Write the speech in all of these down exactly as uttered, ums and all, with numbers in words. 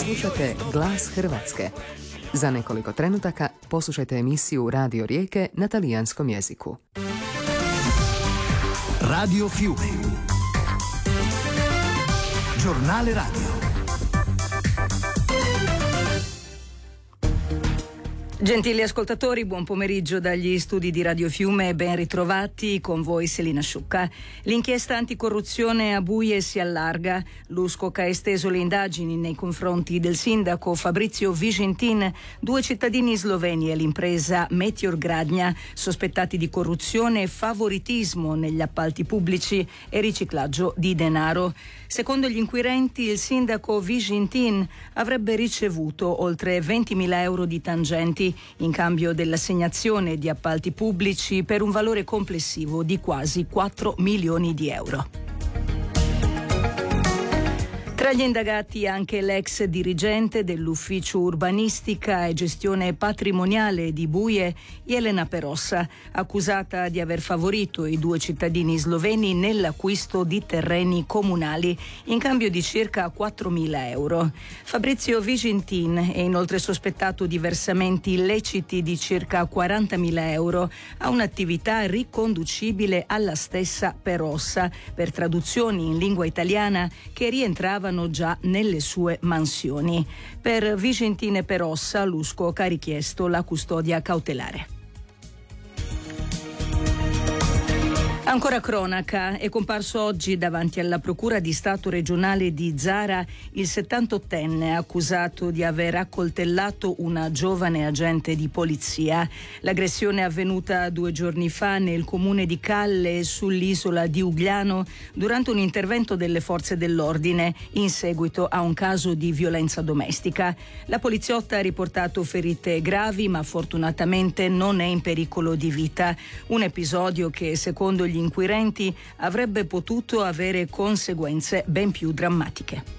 Slušate Glas Hrvatske. Za nekoliko trenutaka poslušajte emisiju Radio Rijeke na talijanskom jeziku. Radio Fiume. Giornale radio. Gentili ascoltatori, buon pomeriggio dagli studi di Radio Fiume e ben ritrovati con voi Selina Sciucca. L'inchiesta anticorruzione a Buje si allarga. L'U S C O C ha esteso le indagini nei confronti del sindaco Fabrizio Vigintin, due cittadini sloveni e l'impresa Meteor Gradnja, sospettati di corruzione e favoritismo negli appalti pubblici e riciclaggio di denaro. Secondo gli inquirenti, il sindaco Vigintin avrebbe ricevuto oltre ventimila euro di tangenti in cambio dell'assegnazione di appalti pubblici per un valore complessivo di quasi quattro milioni di euro. Tra gli indagati anche l'ex dirigente dell'ufficio urbanistica e gestione patrimoniale di Buje, Jelena Perossa, accusata di aver favorito i due cittadini sloveni nell'acquisto di terreni comunali in cambio di circa quattromila euro. Fabrizio Vigintin è inoltre sospettato di versamenti illeciti di circa quarantamila euro a un'attività riconducibile alla stessa Perossa per traduzioni in lingua italiana che rientravano già nelle sue mansioni. Per Vigintin e Perossa l'U S C O C ha richiesto la custodia cautelare. Ancora cronaca, è comparso oggi davanti alla Procura di Stato regionale di Zara il settantottenne accusato di aver accoltellato una giovane agente di polizia. L'aggressione è avvenuta due giorni fa nel comune di Calle, sull'isola di Ugliano, durante un intervento delle forze dell'ordine in seguito a un caso di violenza domestica. La poliziotta ha riportato ferite gravi, ma fortunatamente non è in pericolo di vita. Un episodio che, secondo gli inquirenti, avrebbe potuto avere conseguenze ben più drammatiche.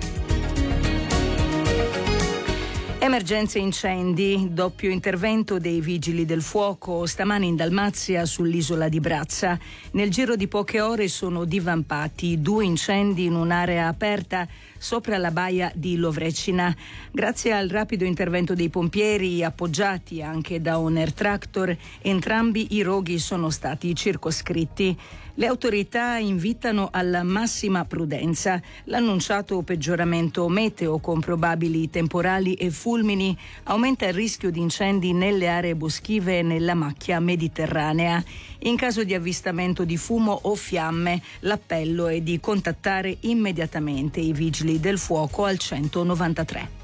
Emergenze incendi, doppio intervento dei vigili del fuoco stamani in Dalmazia sull'isola di Brazza. Nel giro di poche ore sono divampati due incendi in un'area aperta sopra la baia di Lovrecina. Grazie al rapido intervento dei pompieri, appoggiati anche da un air tractor, entrambi i roghi sono stati circoscritti. Le autorità invitano alla massima prudenza. L'annunciato peggioramento meteo con probabili temporali e fulmini aumenta il rischio di incendi nelle aree boschive e nella macchia mediterranea. In caso di avvistamento di fumo o fiamme, l'appello è di contattare immediatamente i vigili del fuoco al centonovantatré.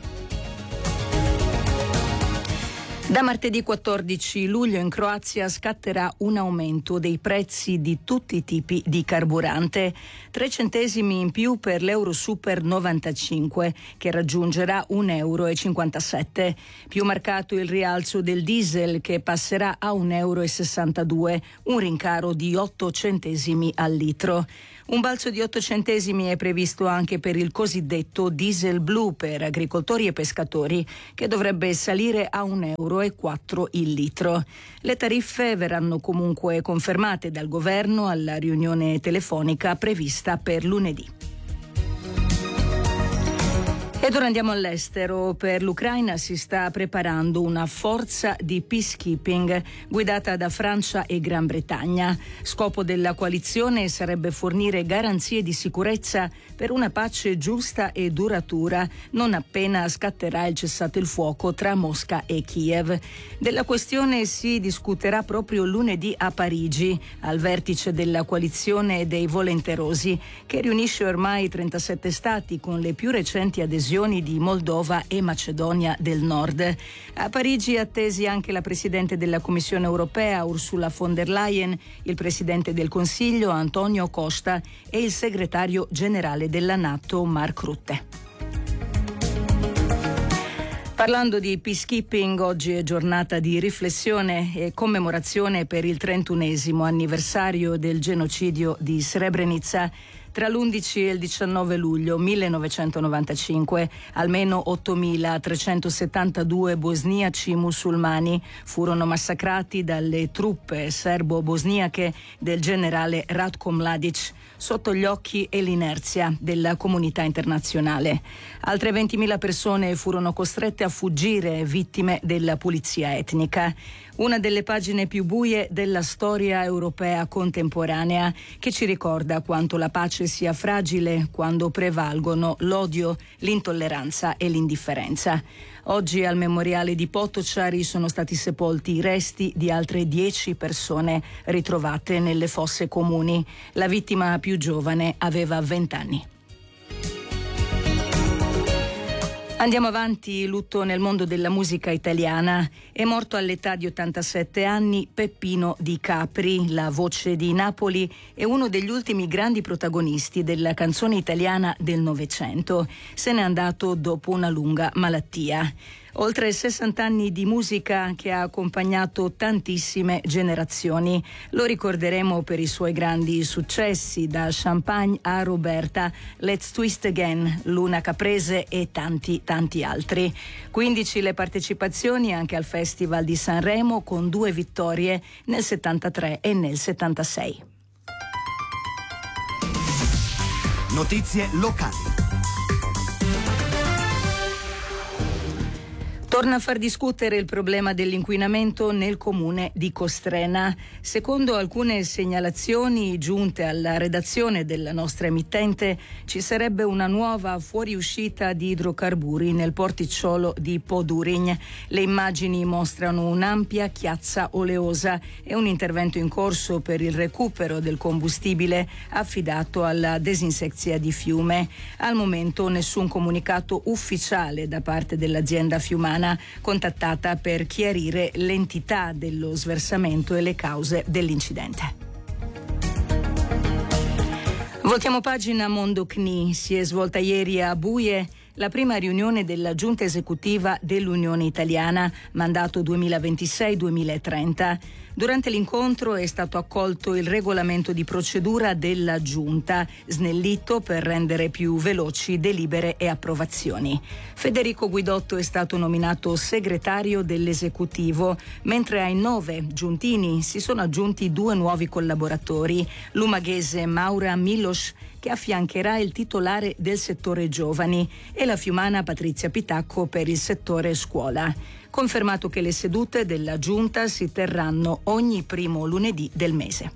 Da martedì quattordici luglio in Croazia scatterà un aumento dei prezzi di tutti i tipi di carburante, tre centesimi in più per l'Euro Super novantacinque che raggiungerà un euro e cinquantasette. Più marcato il rialzo del diesel che passerà a un euro e sessantadue, un rincaro di otto centesimi al litro. Un balzo di otto centesimi è previsto anche per il cosiddetto diesel blu per agricoltori e pescatori, che dovrebbe salire a un euro e quattro il litro. Le tariffe verranno comunque confermate dal governo alla riunione telefonica prevista per lunedì. Ed ora andiamo all'estero. Per l'Ucraina si sta preparando una forza di peacekeeping guidata da Francia e Gran Bretagna. Scopo della coalizione sarebbe fornire garanzie di sicurezza per una pace giusta e duratura non appena scatterà il cessate il fuoco tra Mosca e Kiev. Della questione si discuterà proprio lunedì a Parigi, al vertice della coalizione dei volenterosi, che riunisce ormai trentasette stati con le più recenti adesioni di Moldova e Macedonia del Nord. A Parigi attesi anche la Presidente della Commissione europea Ursula von der Leyen, il Presidente del Consiglio Antonio Costa e il Segretario Generale della NATO Mark Rutte. Parlando di peacekeeping, oggi è giornata di riflessione e commemorazione per il trentunesimo anniversario del genocidio di Srebrenica. Tra l'undici e il diciannove luglio millenovecentonovantacinque almeno ottomilatrecentosettantadue bosniaci musulmani furono massacrati dalle truppe serbo-bosniache del generale Ratko Mladic sotto gli occhi e l'inerzia della comunità internazionale. Altre ventimila persone furono costrette a fuggire, vittime della pulizia etnica. Una delle pagine più buie della storia europea contemporanea, che ci ricorda quanto la pace sia fragile quando prevalgono l'odio, l'intolleranza e l'indifferenza. Oggi al memoriale di Potocari sono stati sepolti i resti di altre dieci persone ritrovate nelle fosse comuni. La vittima più giovane aveva vent'anni. Andiamo avanti, lutto nel mondo della musica italiana. È morto all'età di ottantasette anni Peppino Di Capri, la voce di Napoli e uno degli ultimi grandi protagonisti della canzone italiana del Novecento. Se n'è andato dopo una lunga malattia. Oltre sessanta anni di musica che ha accompagnato tantissime generazioni. Lo ricorderemo per i suoi grandi successi, da Champagne a Roberta, Let's Twist Again, Luna Caprese e tanti tanti altri. quindici le partecipazioni anche al Festival di Sanremo, con due vittorie nel settantatré e nel settantasei. Notizie locali. Torna a far discutere il problema dell'inquinamento nel comune di Costrena. Secondo alcune segnalazioni giunte alla redazione della nostra emittente, ci sarebbe una nuova fuoriuscita di idrocarburi nel porticciolo di Podurign. Le immagini mostrano un'ampia chiazza oleosa e un intervento in corso per il recupero del combustibile affidato alla Desinsekzia di Fiume. Al momento nessun comunicato ufficiale da parte dell'azienda fiumana, contattata per chiarire l'entità dello sversamento e le cause dell'incidente. Voltiamo pagina. Mondo C N I. Si è svolta ieri a Buie la prima riunione della giunta esecutiva dell'Unione Italiana, mandato duemilaventisei duemilatrenta. Durante l'incontro è stato accolto il regolamento di procedura della giunta, snellito per rendere più veloci delibere e approvazioni. Federico Guidotto è stato nominato segretario dell'esecutivo, mentre ai nove giuntini si sono aggiunti due nuovi collaboratori, l'umaghese Maura Milos, che affiancherà il titolare del settore giovani, e la fiumana Patrizia Pitacco per il settore scuola. Confermato che le sedute della giunta si terranno ogni primo lunedì del mese.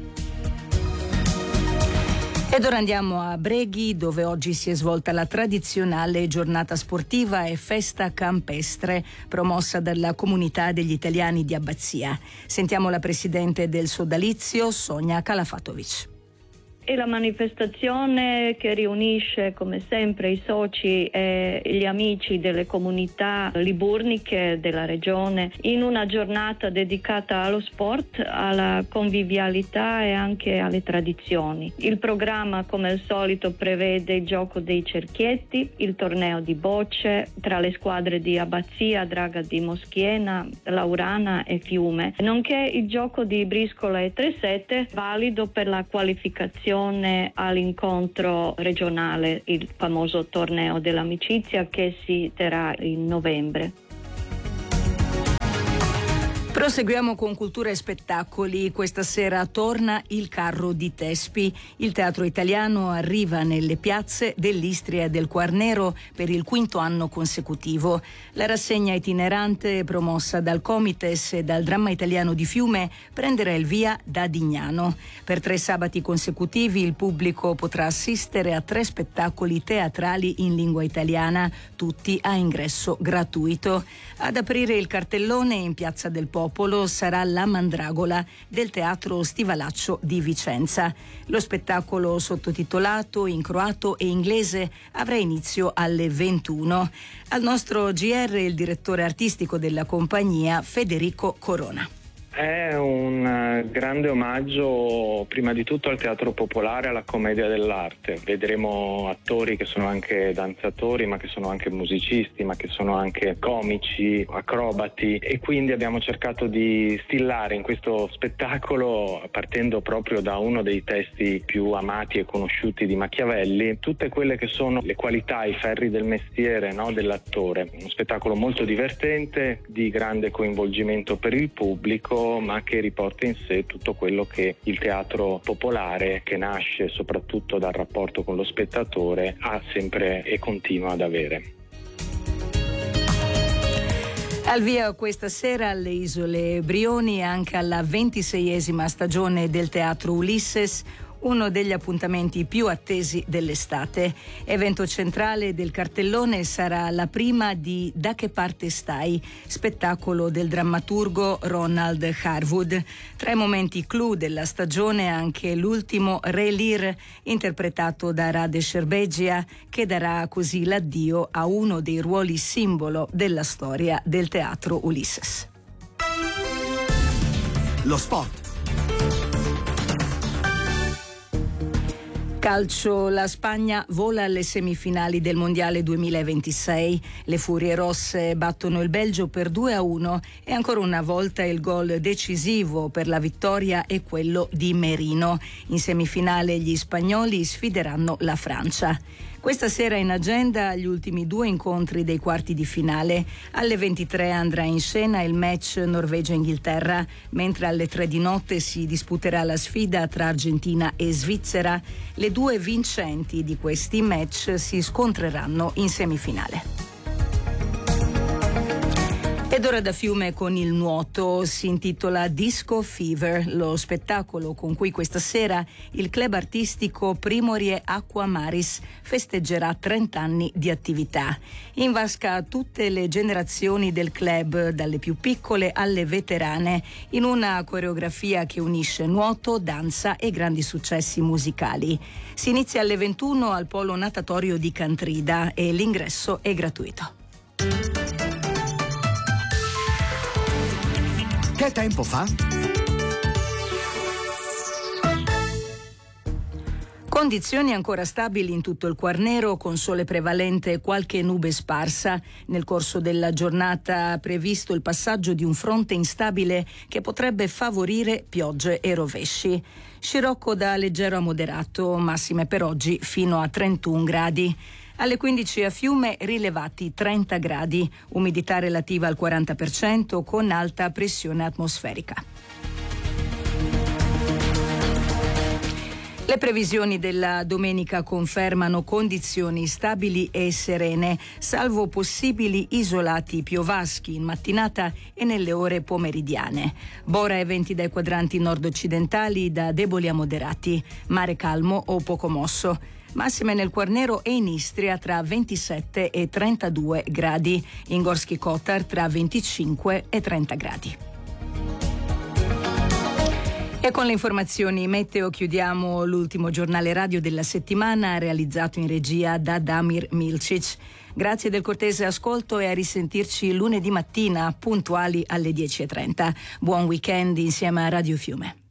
Ed ora andiamo a Breghi, dove oggi si è svolta la tradizionale giornata sportiva e festa campestre promossa dalla comunità degli italiani di Abbazia. Sentiamo la presidente del sodalizio, Sonia Kalafatovic. È la manifestazione che riunisce come sempre i soci e gli amici delle comunità liburniche della regione in una giornata dedicata allo sport, alla convivialità e anche alle tradizioni. Il programma, come al solito, prevede il gioco dei cerchietti, il torneo di bocce tra le squadre di Abbazia, Draga di Moschiena, Laurana e Fiume, nonché il gioco di briscola e tresette, valido per la qualificazione all'incontro regionale, il famoso torneo dell'amicizia che si terrà in novembre. Proseguiamo con cultura e spettacoli. Questa sera torna il carro di Tespi. Il teatro italiano arriva nelle piazze dell'Istria e del Quarnero per il quinto anno consecutivo. La rassegna itinerante, promossa dal Comites e dal Dramma Italiano di Fiume, prenderà il via da Dignano. Per tre sabati consecutivi il pubblico potrà assistere a tre spettacoli teatrali in lingua italiana, tutti a ingresso gratuito. Ad aprire il cartellone in Piazza del Popolo sarà La Mandragola del Teatro Stivalaccio di Vicenza. Lo spettacolo, sottotitolato in croato e inglese, avrà inizio alle ventuno. Al nostro G R il direttore artistico della compagnia, Federico Corona. È un grande omaggio prima di tutto al teatro popolare, alla commedia dell'arte. Vedremo attori che sono anche danzatori, ma che sono anche musicisti, ma che sono anche comici, acrobati, e quindi abbiamo cercato di stillare in questo spettacolo, partendo proprio da uno dei testi più amati e conosciuti di Machiavelli, tutte quelle che sono le qualità, i ferri del mestiere, no, dell'attore. Uno spettacolo molto divertente, di grande coinvolgimento per il pubblico, ma che riporta in sé tutto quello che il teatro popolare, che nasce soprattutto dal rapporto con lo spettatore, ha sempre e continua ad avere. Al via questa sera alle Isole Brioni anche alla ventiseiesima stagione del Teatro Ulisses, uno degli appuntamenti più attesi dell'estate. Evento centrale del cartellone sarà la prima di Da che parte stai, spettacolo del drammaturgo Ronald Harwood. Tra i momenti clou della stagione anche l'ultimo Re Lear, interpretato da Rade Šerbedžija, che darà così l'addio a uno dei ruoli simbolo della storia del teatro Ulisses. Lo sport. Calcio, la Spagna vola alle semifinali del Mondiale duemilaventisei. Le Furie Rosse battono il Belgio per due a uno e ancora una volta il gol decisivo per la vittoria è quello di Merino. In semifinale gli spagnoli sfideranno la Francia. Questa sera in agenda gli ultimi due incontri dei quarti di finale. Alle ventitré andrà in scena il match Norvegia-Inghilterra, mentre alle tre di notte si disputerà la sfida tra Argentina e Svizzera. Le due vincenti di questi match si scontreranno in semifinale. Ed ora da Fiume con il nuoto. Si intitola Disco Fever, lo spettacolo con cui questa sera il club artistico Primorie Aqua Maris festeggerà trenta anni di attività. In vasca tutte le generazioni del club, dalle più piccole alle veterane, in una coreografia che unisce nuoto, danza e grandi successi musicali. Si inizia alle ventuno al polo natatorio di Cantrida e l'ingresso è gratuito. Che tempo fa? Condizioni ancora stabili in tutto il Quarnero, con sole prevalente e qualche nube sparsa. Nel corso della giornata è previsto il passaggio di un fronte instabile che potrebbe favorire piogge e rovesci. Scirocco da leggero a moderato, massime per oggi fino a trentuno gradi. Alle quindici a Fiume rilevati trenta gradi, umidità relativa al quaranta per cento con alta pressione atmosferica. Le previsioni della domenica confermano condizioni stabili e serene, salvo possibili isolati piovaschi in mattinata e nelle ore pomeridiane. Bora e venti dai quadranti nord-occidentali da deboli a moderati, mare calmo o poco mosso. Massime nel Quarnero e in Istria tra ventisette e trentadue gradi, in Gorski Kotar tra venticinque e trenta gradi. E con le informazioni meteo chiudiamo l'ultimo giornale radio della settimana, realizzato in regia da Damir Milcic. Grazie del cortese ascolto e a risentirci lunedì mattina puntuali alle dieci e trenta. Buon weekend insieme a Radio Fiume.